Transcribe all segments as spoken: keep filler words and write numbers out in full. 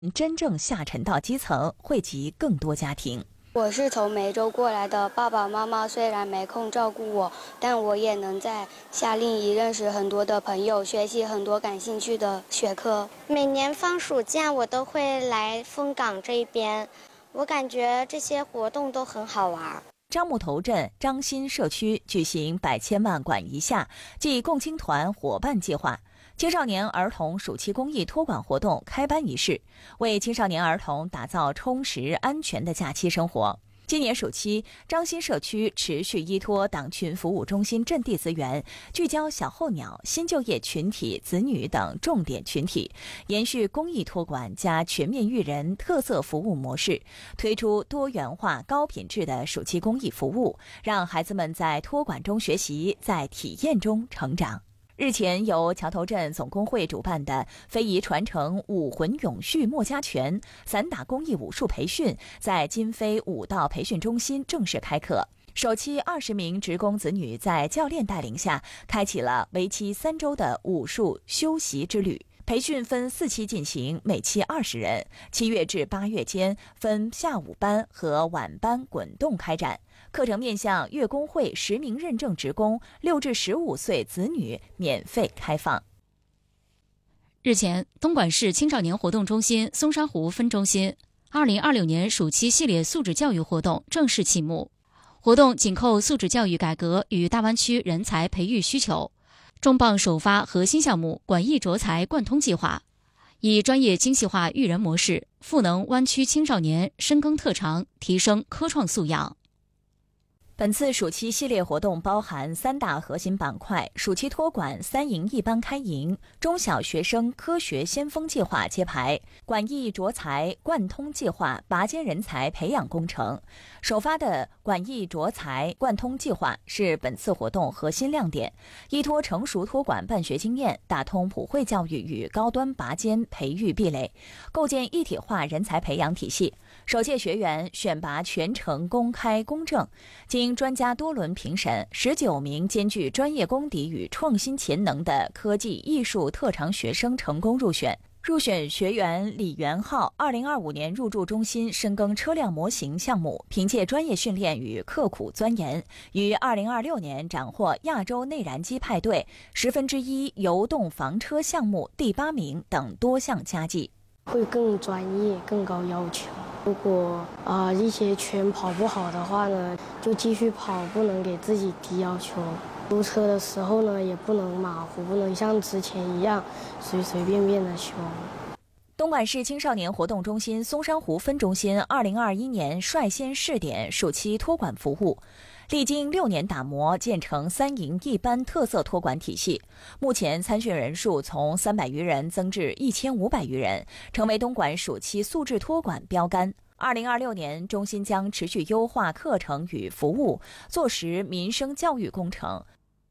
真正下沉到基层，惠及更多家庭。 我是从梅州过来的，爸爸妈妈虽然没空照顾我，但我也能在夏令营认识很多的朋友，学习很多感兴趣的学科。 每年放暑假我都会来凤岗这边，我感觉这些活动都很好玩。 樟木头镇张新社区举行百千万管一下暨共青团伙伴计划青少年儿童暑期公益托管活动开班仪式，为青少年儿童打造充实安全的假期生活。今年暑期，张新社区持续依托党群服务中心阵地资源，聚焦小候鸟、新就业群体、子女等重点群体，延续公益托管加全面育人特色服务模式，推出多元化、高品质的暑期公益服务，让孩子们在托管中学习，在体验中成长。日前，由桥头镇总工会主办的非遗传承武魂永续墨家拳散打公益武术培训在金飞武道培训中心正式开课。首期二十名职工子女在教练带领下，开启了为期三周的武术修习之旅。培训分四期进行，每期二十人。七月至八月间分下午班和晚班滚动开展。课程面向粤工会实名认证职工、六至十五岁子女免费开放。 日前，东莞市青少年活动中心松山湖分中心二零二六年暑期系列素质教育活动正式启幕。活动紧扣素质教育改革与大湾区人才培育需求，重磅首发核心项目管艺着才贯通计划，以专业精细化育人模式，赋能湾区青少年深耕特长，提升科创素养。本次暑期系列活动包含三大核心板块：暑期托管三营一班开营，中小学生科学先锋计划揭牌，管艺着才贯通计划拔尖人才培养工程。首发的管艺着才贯通计划是本次活动核心亮点，依托成熟托管办学经验，打通普惠教育与高端拔尖培育壁垒，构建一体化人才培养体系。首届学员选拔全程公开公正，经专家多轮评审，十九名兼具专业功底与创新潜能的科技艺术特长学生成功入选。入选学员李元浩，二零二五年入驻中心深耕车辆模型项目，凭借专业训练与刻苦钻研，于二零二六年斩获亚洲内燃机派对十分之一油动房车项目第八名等多项佳绩。 会更专业、更高要求。如果啊、呃、一些圈跑不好的话呢，就继续跑，不能给自己低要求。修车的时候呢，也不能马虎，不能像之前一样随随便便的修。 东莞市青少年活动中心松山湖分中心二零二一年率先试点暑期托管服务，历经六年打磨，建成三营一班特色托管体系。目前参训人数从三百余人增至一千五百余人，成为东莞暑期素质托管标杆。二零二六年，中心将持续优化课程与服务，做实民生教育工程。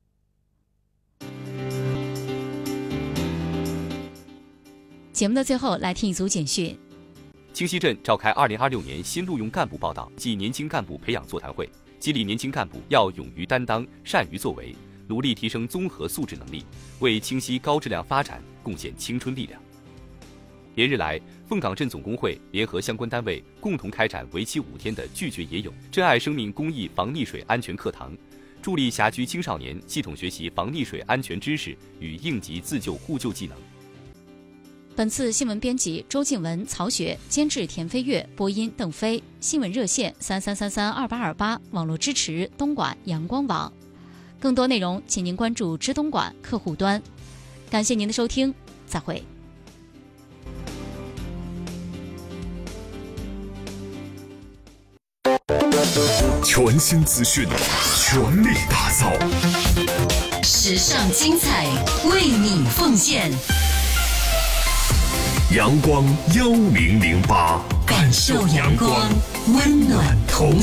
节目的最后，来听一组简讯。 清溪镇召开二零二六年新录用干部报道暨年轻干部培养座谈会，激励年轻干部要勇于担当、善于作为，努力提升综合素质能力，为清溪高质量发展贡献青春力量。连日来，凤岗镇总工会联合相关单位共同开展为期五天的拒绝野泳、珍爱生命公益防溺水安全课堂，助力辖区青少年系统学习防溺水安全知识与应急自救互救技能。 本次新闻编辑周静文、曹雪，监制田飞跃，播音邓飞。新闻热线三三三三二八二八，网络支持东莞阳光网。更多内容，请您关注知东莞客户端。感谢您的收听，再会。 全新资讯，全力打造， 时尚精彩，为你奉献。 阳光幺零零八，感受阳光，温暖同